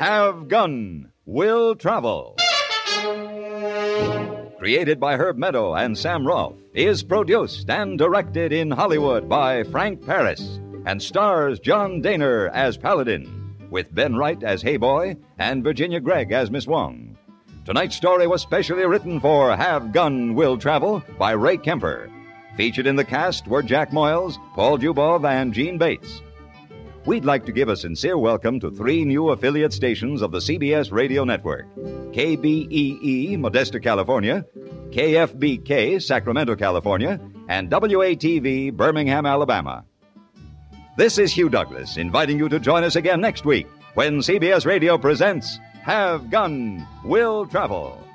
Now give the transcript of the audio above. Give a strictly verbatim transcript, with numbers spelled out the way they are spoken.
Have Gun, Will Travel. Created by Herb Meadow and Sam Rolfe, is produced and directed in Hollywood by Frank Paris, and stars John Daner as Paladin, with Ben Wright as Hey Boy and Virginia Gregg as Miss Wong. Tonight's story was specially written for Have Gun, Will Travel by Ray Kemper. Featured in the cast were Jack Moyles, Paul Dubov, and Gene Bates. We'd like to give a sincere welcome to three new affiliate stations of the C B S Radio Network. K B E E, Modesto, California, K F B K, Sacramento, California, and W A T V, Birmingham, Alabama. This is Hugh Douglas, inviting you to join us again next week when C B S Radio presents Have Gun, Will Travel.